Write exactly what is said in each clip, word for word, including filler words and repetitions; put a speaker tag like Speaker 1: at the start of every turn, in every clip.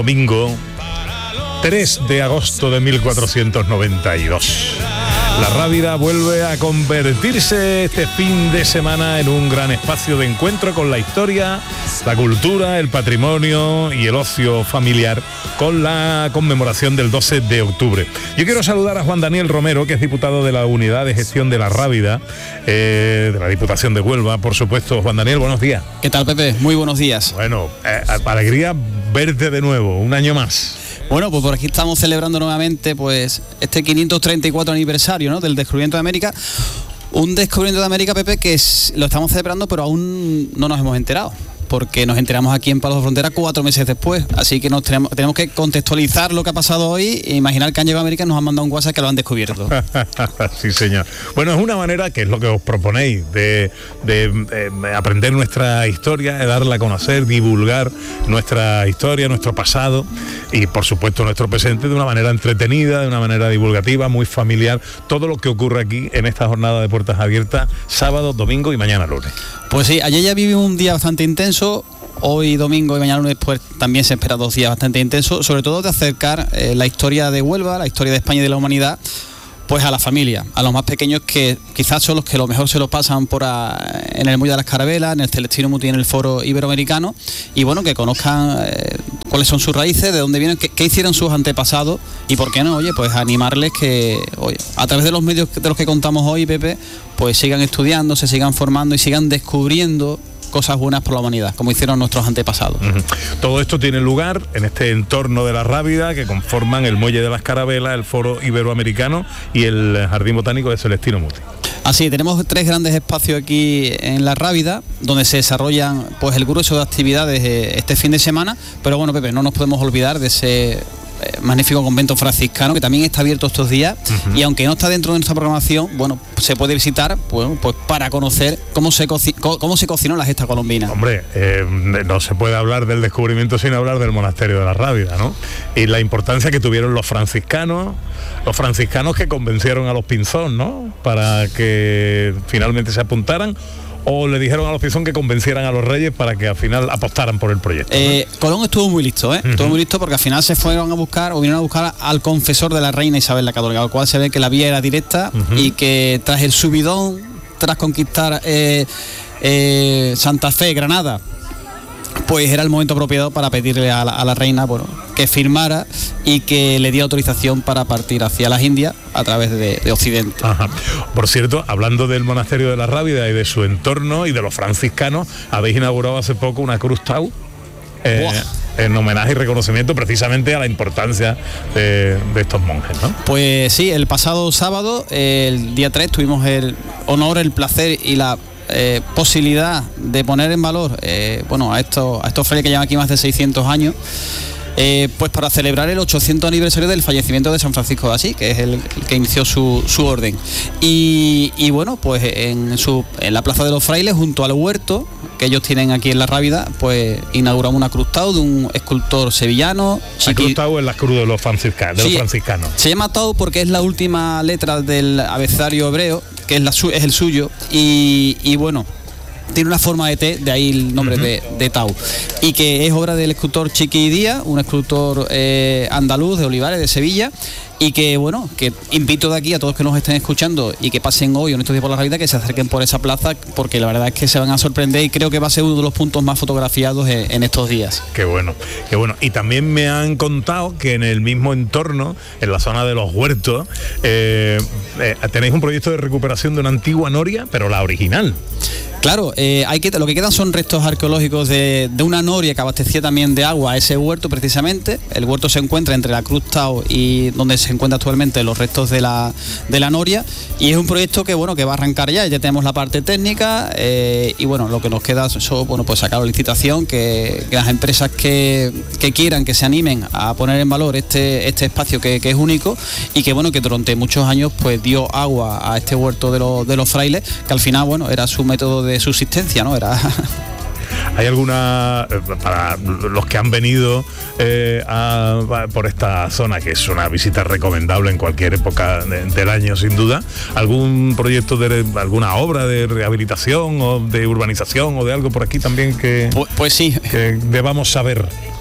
Speaker 1: Domingo tres de agosto de mil cuatrocientos noventa y dos. La Rábida vuelve a convertirse este fin de semana en un gran espacio de encuentro con la historia, la cultura, el patrimonio y el ocio familiar, con la conmemoración del doce de octubre. Yo quiero saludar a Juan Daniel Romero, que es diputado de la Unidad de Gestión de la Rábida, eh, de la Diputación de Huelva, por supuesto. Juan Daniel, buenos días.
Speaker 2: ¿Qué tal, Pepe? Muy buenos días.
Speaker 1: Bueno, eh, alegría verte de nuevo, un año más.
Speaker 2: Bueno, pues por aquí estamos celebrando nuevamente pues este quinientos treinta y cuatro aniversario, ¿no?, del descubrimiento de América. Un descubrimiento de América, Pepe, que es, lo estamos celebrando, pero aún no nos hemos enterado, porque nos enteramos aquí en Palos de Frontera cuatro meses después, así que nos tenemos, tenemos que contextualizar lo que ha pasado hoy e imaginar que han llegado a América y nos han mandado un WhatsApp que lo han descubierto.
Speaker 1: Sí, señor. Bueno, es una manera, que es lo que os proponéis, de, de, de aprender nuestra historia, de darla a conocer, divulgar nuestra historia, nuestro pasado y, por supuesto, nuestro presente de una manera entretenida, de una manera divulgativa, muy familiar. Todo lo que ocurre aquí en esta jornada de puertas abiertas, sábado, domingo y mañana lunes.
Speaker 2: Pues sí, ayer ya viví un día bastante intenso. Hoy domingo y mañana lunes pues también se espera dos días bastante intensos, sobre todo de acercar eh, la historia de Huelva, la historia de España y de la humanidad, pues a la familia, a los más pequeños, que quizás son los que lo mejor se lo pasan por a, en el Muelle de las Carabelas, en el Celestino Muti, en el Foro Iberoamericano, y bueno, que conozcan eh, cuáles son sus raíces, de dónde vienen, qué, qué hicieron sus antepasados, y por qué no, oye, pues animarles que, oye, a través de los medios de los que contamos hoy, Pepe, pues sigan estudiando, se sigan formando y sigan descubriendo cosas buenas por la humanidad, como hicieron nuestros antepasados. Uh-huh.
Speaker 1: Todo esto tiene lugar en este entorno de la Rábida, que conforman el Muelle de las Carabelas, el Foro Iberoamericano y el Jardín Botánico de Celestino Muti.
Speaker 2: Así, tenemos tres grandes espacios aquí en la Rábida, donde se desarrollan pues el grueso de actividades eh, este fin de semana, pero bueno, Pepe, no nos podemos olvidar de ese magnífico convento franciscano que también está abierto estos días, uh-huh. Y aunque no está dentro de nuestra programación, bueno, se puede visitar pues, pues para conocer cómo se coci- cómo se cocinó la gesta colombina.
Speaker 1: Hombre, eh, no se puede hablar del descubrimiento sin hablar del monasterio de la Rábida, ¿no? Y la importancia que tuvieron los franciscanos, los franciscanos que convencieron a los Pinzón, ¿no?, para que finalmente se apuntaran. ¿O le dijeron a los Pinzón que convencieran a los reyes para que al final apostaran por el proyecto?
Speaker 2: Eh, ¿no? Colón estuvo muy listo, ¿eh? Uh-huh. Estuvo muy listo, porque al final se fueron a buscar, o vinieron a buscar al confesor de la reina Isabel la Católica, al cual se ve que la vía era directa, uh-huh. Y que tras el subidón, tras conquistar eh, eh, Santa Fe, Granada, pues era el momento apropiado para pedirle a la, a la reina, bueno, que firmara y que le diera autorización para partir hacia las Indias a través de, de Occidente.
Speaker 1: Ajá. Por cierto, hablando del monasterio de la Rábida y de su entorno y de los franciscanos, habéis inaugurado hace poco una cruz Tau eh, en homenaje y reconocimiento precisamente a la importancia de, de estos monjes, ¿no?
Speaker 2: Pues sí, el pasado sábado, el día tres, tuvimos el honor, el placer y la Eh, posibilidad de poner en valor eh, bueno, a estos, a estos frailes que llevan aquí más de seiscientos años, eh, pues para celebrar el ochocientos aniversario del fallecimiento de San Francisco de Asís, que es el, el que inició su, su orden. Y, y bueno, pues en, su, en la Plaza de los Frailes, junto al huerto que ellos tienen aquí en la Rábida, pues inauguramos una cruz Tau de un escultor sevillano.
Speaker 1: La cruz Tau es la cruz de los franciscanos. De sí, los franciscanos.
Speaker 2: Se llama Tau porque es la última letra del abecedario hebreo, que es, la, es el suyo, y, y bueno, tiene una forma de T, de ahí el nombre uh-huh. de, de Tau, y que es obra del escultor Chiqui Díaz, un escultor eh, andaluz de Olivares, de Sevilla, y que bueno, que invito de aquí a todos que nos estén escuchando y que pasen hoy o en estos días por la Rábida, que se acerquen por esa plaza, porque la verdad es que se van a sorprender y creo que va a ser uno de los puntos más fotografiados en, en estos días.
Speaker 1: Qué bueno, qué bueno. Y también me han contado que en el mismo entorno, en la zona de los huertos, eh, eh, tenéis un proyecto de recuperación de una antigua noria, pero la original.
Speaker 2: Claro, eh, hay que, lo que quedan son restos arqueológicos de, de una noria que abastecía también de agua a ese huerto precisamente. El huerto se encuentra entre la Cruz Tau y donde se encuentran actualmente los restos de la, de la noria, y es un proyecto que bueno que va a arrancar ya, ya tenemos la parte técnica eh, y bueno, lo que nos queda es bueno, pues sacar la licitación, que, que las empresas que, que quieran, que se animen a poner en valor este, este espacio que, que es único y que bueno, que durante muchos años pues dio agua a este huerto de, los, de los frailes, que al final bueno, era su método de de subsistencia, ¿no? Era
Speaker 1: ¿Hay alguna, para los que han venido eh, a, a, por esta zona, que es una visita recomendable en cualquier época de, del año sin duda, algún proyecto de alguna obra de rehabilitación o de urbanización o de algo por aquí también que,
Speaker 2: pues, pues sí,
Speaker 1: que debamos saber?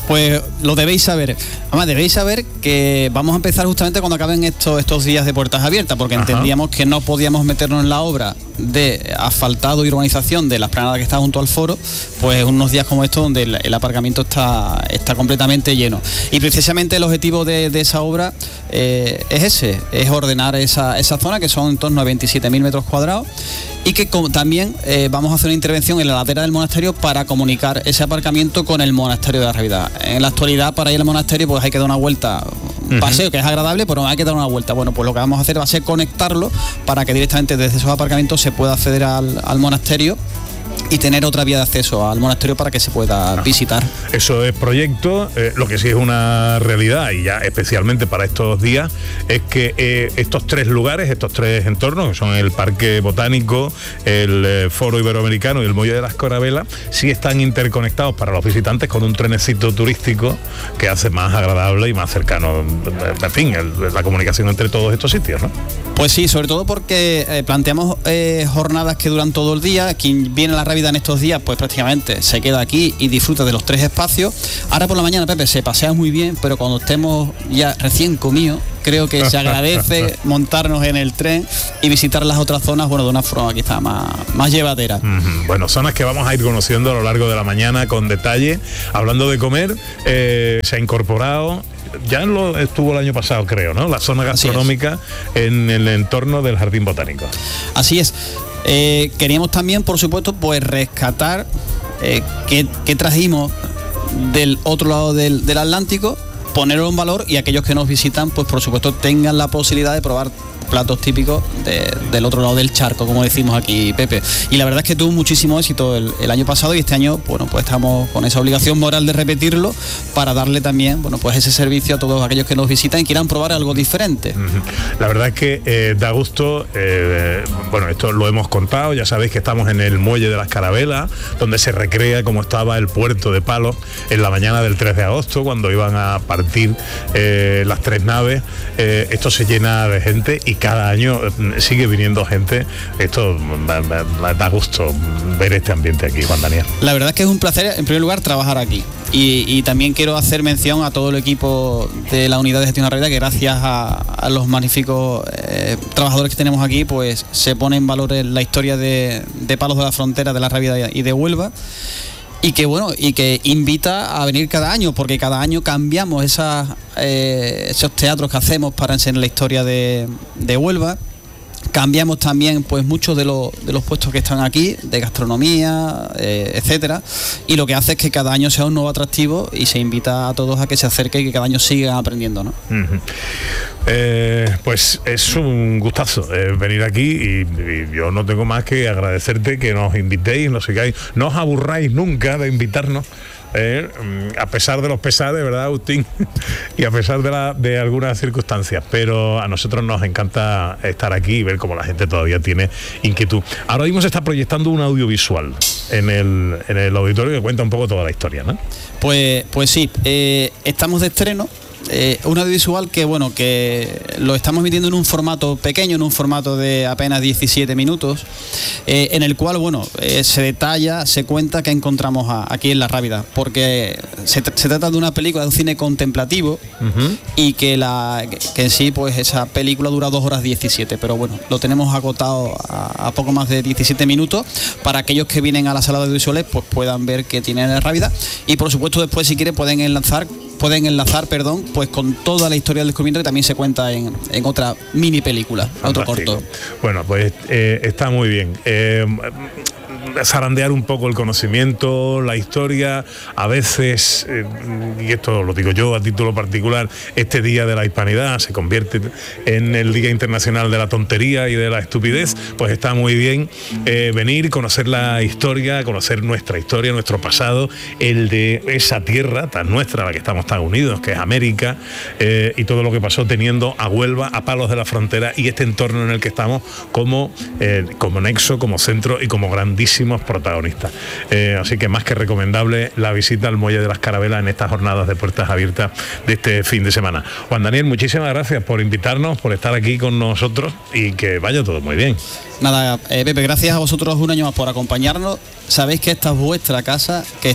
Speaker 2: Pues lo debéis saber. Además, debéis saber que vamos a empezar justamente cuando acaben estos, estos días de puertas abiertas, porque Ajá. entendíamos que no podíamos meternos en la obra de asfaltado y urbanización de la explanada que está junto al foro, pues unos días como estos donde el, el aparcamiento está, está completamente lleno. Y precisamente el objetivo de, de esa obra eh, es ese, es ordenar esa, esa zona, que son en torno a veintisiete mil metros cuadrados, y que con, también eh, vamos a hacer una intervención en la ladera del monasterio para comunicar ese aparcamiento con el monasterio de la Rábida. En la actualidad, para ir al monasterio, pues hay que dar una vuelta, un uh-huh. paseo que es agradable, pero hay que dar una vuelta. Bueno, pues lo que vamos a hacer va a ser conectarlo para que directamente desde esos aparcamientos se pueda acceder al, al monasterio y tener otra vía de acceso al monasterio para que se pueda Ajá. visitar.
Speaker 1: Eso es proyecto, eh, lo que sí es una realidad, y ya especialmente para estos días, es que eh, estos tres lugares, estos tres entornos, que son el Parque Botánico, el eh, Foro Iberoamericano y el Muelle de las Carabelas, sí están interconectados para los visitantes con un trenecito turístico que hace más agradable y más cercano, en fin, el, la comunicación entre todos estos sitios, ¿no?
Speaker 2: Pues sí, sobre todo porque eh, planteamos eh, jornadas que duran todo el día. Quien viene a la Rábida en estos días, pues prácticamente se queda aquí y disfruta de los tres espacios. Ahora por la mañana, Pepe, se pasea muy bien, pero cuando estemos ya recién comidos, creo que se agradece montarnos en el tren y visitar las otras zonas, bueno, de una forma quizá más, más llevadera.
Speaker 1: Mm-hmm. Bueno, zonas que vamos a ir conociendo a lo largo de la mañana con detalle. Hablando de comer, eh, se ha incorporado, ya lo estuvo el año pasado, creo, ¿no?, la zona gastronómica en el entorno del Jardín Botánico.
Speaker 2: Así es. Eh, queríamos también, por supuesto, pues rescatar eh, qué, qué trajimos del otro lado del, del Atlántico, ponerlo en valor, y aquellos que nos visitan, pues por supuesto tengan la posibilidad de probar platos típicos de, del otro lado del charco, como decimos aquí, Pepe. Y la verdad es que tuvo muchísimo éxito el, el año pasado, y este año, bueno, pues estamos con esa obligación moral de repetirlo para darle también, bueno, pues ese servicio a todos aquellos que nos visitan y quieran probar algo diferente.
Speaker 1: La verdad es que eh, da gusto, eh, bueno, esto lo hemos contado, ya sabéis que estamos en el Muelle de las Carabelas, donde se recrea cómo estaba el puerto de Palos en la mañana del tres de agosto, cuando iban a partir eh, las tres naves. Eh, esto se llena de gente y cada año sigue viniendo gente. Esto da, da, da gusto ver este ambiente aquí, Juan Daniel.
Speaker 2: La verdad es que es un placer, en primer lugar, trabajar aquí. Y, y también quiero hacer mención a todo el equipo de la Unidad de Gestión de la Rábida, que gracias a, a los magníficos eh, trabajadores que tenemos aquí, pues se pone en valor la historia de, de Palos de la Frontera, de la Rábida y de Huelva. Y que bueno, y que invita a venir cada año, porque cada año cambiamos esas, eh, esos teatros que hacemos para enseñar la historia de, de Huelva. Cambiamos también pues muchos de los de los puestos que están aquí, de gastronomía, eh, etcétera, y lo que hace es que cada año sea un nuevo atractivo y se invita a todos a que se acerquen y que cada año sigan aprendiendo, ¿no?
Speaker 1: Uh-huh. Eh, pues es un gustazo eh, venir aquí, y, y yo no tengo más que agradecerte que nos invitéis, nos sigáis, no os aburráis nunca de invitarnos. Eh, a pesar de los pesares, ¿verdad, Agustín? Y a pesar de, la, de algunas circunstancias, pero a nosotros nos encanta estar aquí y ver cómo la gente todavía tiene inquietud. Ahora mismo se está proyectando un audiovisual en el, en el auditorio que cuenta un poco toda la historia, ¿no?
Speaker 2: Pues, pues sí, eh, estamos de estreno. Eh, un audiovisual que bueno que lo estamos emitiendo en un formato pequeño, en un formato de apenas diecisiete minutos, eh, en el cual bueno eh, se detalla, se cuenta qué encontramos a, aquí en la Rábida, porque se, se trata de una película, de un cine contemplativo, uh-huh. y que la que en sí pues esa película dura dos horas diecisiete, pero bueno, lo tenemos agotado a, a poco más de diecisiete minutos para aquellos que vienen a la sala de audiovisuales pues puedan ver qué tiene en la Rábida, y por supuesto después si quieren pueden enlazar pueden enlazar, perdón, pues con toda la historia del descubrimiento, que también se cuenta en, en otra mini película, otro corto.
Speaker 1: Bueno, pues eh, está muy bien. Eh, zarandear un poco el conocimiento, la historia, a veces, eh, y esto lo digo yo a título particular, este Día de la Hispanidad se convierte en el Día Internacional de la Tontería y de la Estupidez, pues está muy bien eh, venir, conocer la historia, conocer nuestra historia, nuestro pasado, el de esa tierra tan nuestra, a la que estamos tan unidos, que es América, eh, y todo lo que pasó teniendo a Huelva, a Palos de la Frontera y este entorno en el que estamos como, eh, como nexo, como centro y como grandísimos protagonistas. Eh, así que más que recomendable la visita al Muelle de las Carabelas en estas jornadas de puertas abiertas de este fin de semana. Juan Daniel, muchísimas gracias por invitarnos, por estar aquí con nosotros y que vaya todo muy bien.
Speaker 2: Nada, eh, Pepe, gracias a vosotros un año más por acompañarnos. Sabéis que esta es vuestra casa, que estáis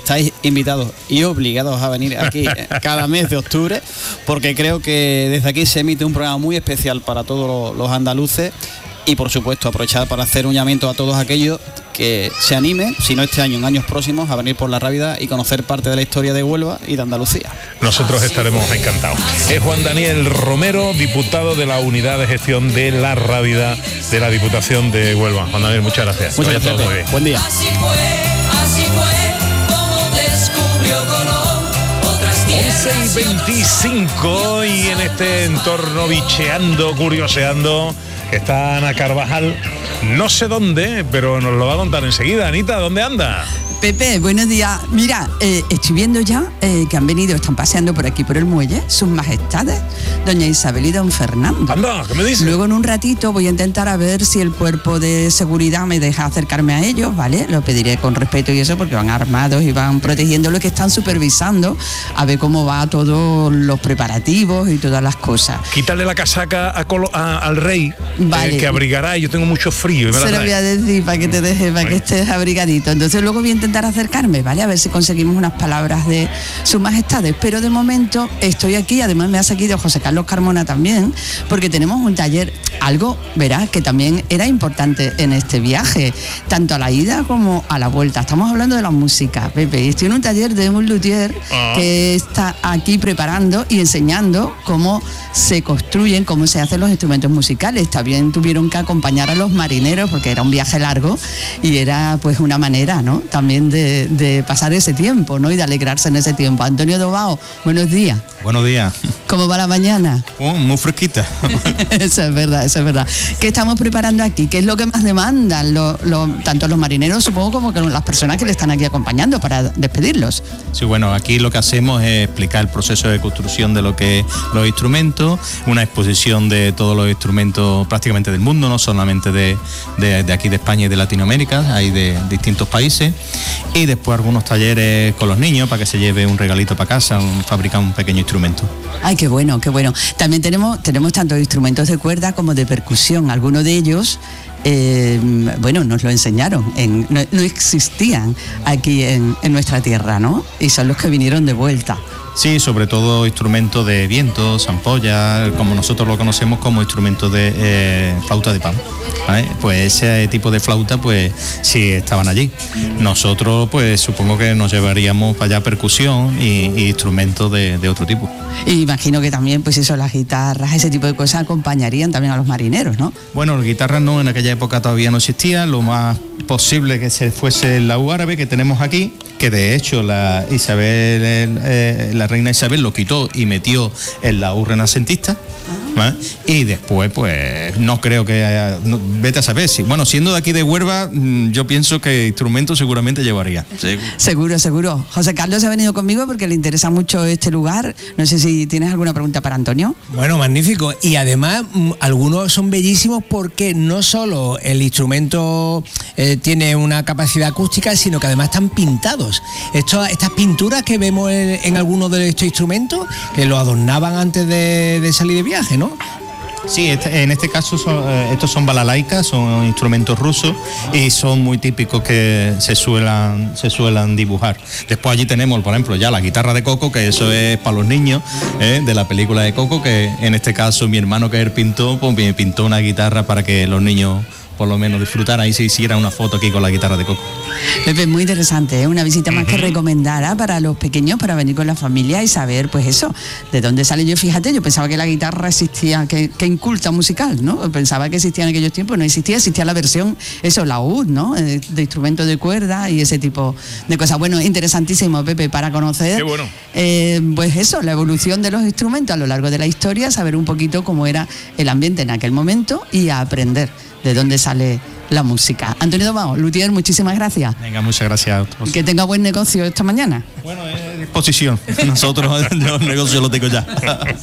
Speaker 2: invitados y obligados a venir aquí cada mes de octubre, porque creo que desde aquí se emite un programa muy especial para todos los andaluces. Y por supuesto aprovechar para hacer un llamamiento a todos aquellos que se animen, si no este año, en años próximos, a venir por la Rábida y conocer parte de la historia de Huelva y de Andalucía.
Speaker 1: Nosotros estaremos encantados. Es Juan Daniel Romero, diputado de la Unidad de Gestión de la Rábida de la Diputación de Huelva. Juan Daniel, muchas gracias.
Speaker 2: Muchas gracias. Muy bien. Buen día.
Speaker 3: Así fue, así fue como descubrió Colón otras tierras.
Speaker 1: once y veinticinco y en este entorno bicheando, curioseando, está Ana Carvajal, no sé dónde, pero nos lo va a contar enseguida. Anita, ¿dónde anda?
Speaker 4: Pepe, buenos días. Mira, eh, estoy viendo ya eh, que han venido, están paseando por aquí por el muelle, sus majestades, doña Isabel y don Fernando.
Speaker 1: Anda, ¿qué me dices?
Speaker 4: Luego en un ratito voy a intentar a ver si el cuerpo de seguridad me deja acercarme a ellos, ¿vale? Lo pediré con respeto y eso, porque van armados y van protegiendo lo que están supervisando, a ver cómo va todos los preparativos y todas las cosas.
Speaker 1: Quítale la casaca a Colo- a- al rey,
Speaker 4: Vale.
Speaker 1: eh, que abrigará, yo tengo mucho frío. Y me la
Speaker 4: Se lo
Speaker 1: trae.
Speaker 4: voy a decir para que te deje, para que estés abrigadito. Entonces luego voy a intentar acercarme, ¿vale? A ver si conseguimos unas palabras de sus majestades. Pero de momento estoy aquí, además me ha seguido José Carlos Carmona también, porque tenemos un taller, algo, verás, que también era importante en este viaje, tanto a la ida como a la vuelta. Estamos hablando de la música, Pepe, y estoy en un taller de un luthier
Speaker 1: Ah.
Speaker 4: que está aquí preparando y enseñando cómo se construyen, cómo se hacen los instrumentos musicales. También tuvieron que acompañar a los marineros porque era un viaje largo y era pues una manera, ¿no? También de, de pasar ese tiempo, ¿no? Y de alegrarse en ese tiempo. Antonio Dobao, buenos días.
Speaker 5: Buenos días.
Speaker 4: ¿Cómo va la mañana?
Speaker 5: Oh, muy fresquita.
Speaker 4: Eso es verdad, eso es verdad. ¿Qué estamos preparando aquí? ¿Qué es lo que más demandan lo- lo- tanto los marineros, supongo, como que las personas que le están aquí acompañando para despedirlos?
Speaker 5: Sí, bueno, aquí lo que hacemos es explicar el proceso de construcción de lo que es los instrumentos, una exposición de todos los instrumentos prácticamente del mundo, no solamente de, de, de aquí de España y de Latinoamérica, hay de distintos países, y después algunos talleres con los niños para que se lleve un regalito para casa, un, fabricar un pequeño instrumento.
Speaker 4: Ay, qué bueno, qué bueno. También tenemos, tenemos tanto instrumentos de cuerda como de percusión. Algunos de ellos, eh, bueno, nos lo enseñaron, en- no, no existían aquí en, en nuestra tierra, ¿no? Y son los que vinieron de vuelta.
Speaker 5: Sí, sobre todo instrumentos de viento, zampolla, como nosotros lo conocemos como instrumentos de eh, flauta de pan, ¿vale? Pues ese tipo de flauta, pues sí estaban allí. Nosotros, pues supongo que nos llevaríamos para allá percusión y, y instrumentos de, de otro tipo.
Speaker 4: Y imagino que también, pues eso, las guitarras, ese tipo de cosas acompañarían también a los marineros, ¿no?
Speaker 5: Bueno, las guitarras no, en aquella época todavía no existían, lo más posible que se fuese el laúd árabe que tenemos aquí, que de hecho la Isabel, eh, la reina Isabel lo quitó y metió el laúd renacentista, ¿vale? Y después pues no creo que haya, no, vete a saber si, bueno, siendo de aquí de Huelva, mm, yo pienso que instrumentos seguramente llevaría. Sí.
Speaker 4: Seguro, seguro. José Carlos ha venido conmigo porque le interesa mucho este lugar. No sé si tienes alguna pregunta para Antonio.
Speaker 6: Bueno, magnífico. Y además, mm, algunos son bellísimos porque no solo el instrumento eh, tiene una capacidad acústica, sino que además están pintados. Esto, estas pinturas que vemos en, en algunos de estos instrumentos, que lo adornaban antes de, de salir de viaje, ¿no?
Speaker 5: Sí, este- en este caso son, eh, estos son balalaikas, son instrumentos rusos y son muy típicos que se suelan, se suelan dibujar. Después allí tenemos, por ejemplo, ya la guitarra de Coco, que eso es para los niños, ¿eh? De la película de Coco, que en este caso mi hermano que es el pintor, pues me pintó una guitarra para que los niños por lo menos disfrutaran y se hiciera una foto aquí con la guitarra de Coco.
Speaker 4: Pepe, muy interesante, ¿eh? Una visita más que recomendada para los pequeños, para venir con la familia y saber, pues eso, de dónde sale. Yo, fíjate, yo pensaba que la guitarra existía, que, que inculta musical, ¿no? Pensaba que existía en aquellos tiempos, no existía, existía la versión, eso, laúd, ¿no? Eh, De instrumentos de cuerda y ese tipo de cosas. Bueno, interesantísimo, Pepe, para conocer,
Speaker 1: Qué bueno.
Speaker 4: eh, pues eso, la evolución de los instrumentos a lo largo de la historia, saber un poquito cómo era el ambiente en aquel momento y a aprender de dónde sale la música. Antonio Domao, luthier, muchísimas gracias.
Speaker 5: Venga, muchas gracias a todos.
Speaker 4: Que tenga buen negocio esta mañana.
Speaker 5: Bueno, es disposición. Nosotros yo el negocio lo tengo ya.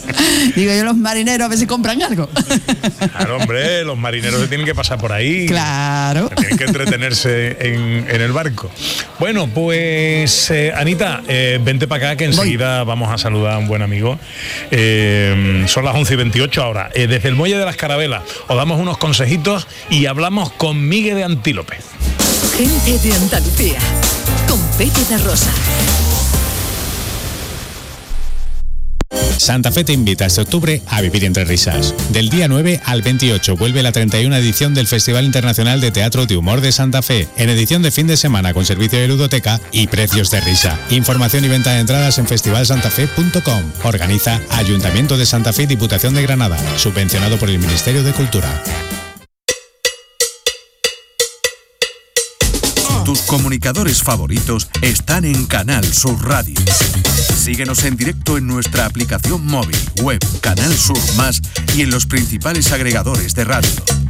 Speaker 4: Digo yo, los marineros a ver si compran algo.
Speaker 1: Claro, hombre, los marineros se tienen que pasar por ahí.
Speaker 4: Claro.
Speaker 1: Que tienen que entretenerse en, en el barco. Bueno, pues eh, Anita, eh, vente para acá que enseguida vamos a saludar a un buen amigo. Eh, son las once y veintiocho ahora. Eh, desde el Muelle de las Carabelas os damos unos consejitos y hablamos con Miguel de Antílope.
Speaker 7: Gente de Andalucía, con Pepe de Rosa. Santa Fe te invita este octubre a vivir entre risas. Del día nueve al veintiocho vuelve la treinta y una edición del Festival Internacional de Teatro de Humor de Santa Fe, en edición de fin de semana con servicio de ludoteca y precios de risa. Información y venta de entradas en festival santa fe punto com. Organiza Ayuntamiento de Santa Fe y Diputación de Granada, subvencionado por el Ministerio de Cultura.
Speaker 8: Tus comunicadores favoritos están en Canal Sur Radio. Síguenos en directo en nuestra aplicación móvil, web, Canal Sur Más y en los principales agregadores de radio.